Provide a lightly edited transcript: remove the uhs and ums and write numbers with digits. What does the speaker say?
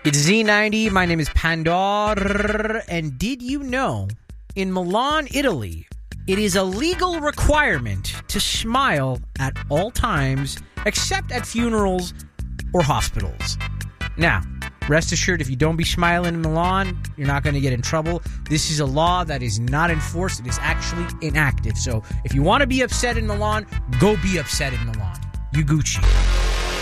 It's Z90. My name is Pandor. And did you know in Milan, Italy, it is a legal requirement to smile at all times except at funerals or hospitals? Now, rest assured, if you don't be smiling in Milan, you're not going to get in trouble. This is a law that is not enforced. It is actually inactive. So if you want to be upset in Milan, go be upset in Milan. You Gucci.